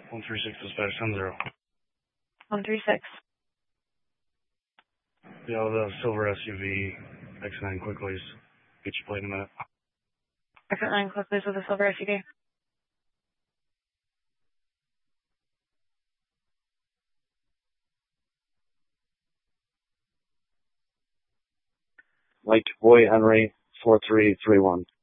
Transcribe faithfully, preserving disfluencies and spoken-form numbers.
one three six dispatch, ten zero. one three six. Yeah, the silver S U V, X nine quickly. Get your plate in a minute. X nine quickly with a silver S U V. Mike Boy Henry, four three three one.